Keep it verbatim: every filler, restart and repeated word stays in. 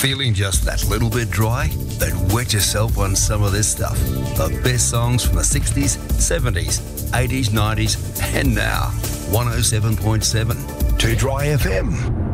Feeling just that little bit dry? Then wet yourself on some of this stuff. The best songs from the sixties, seventies, eighties, nineties, and now. one oh seven point seven. To Dry F M.